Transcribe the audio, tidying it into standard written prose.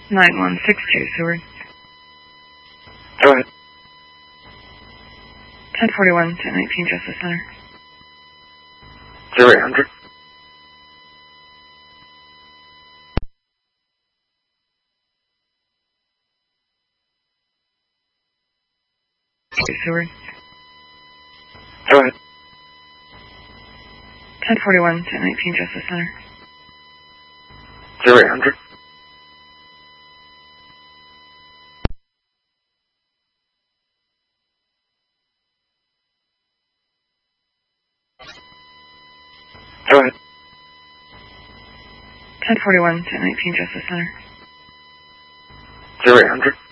9162 Seward. Go ahead. 1041, 1019 Justice Center. 0800. Seward. Go ahead. 1041, 1019 Justice Center. 0800. Go ahead. 1041, 1019 Justice Center. 0800.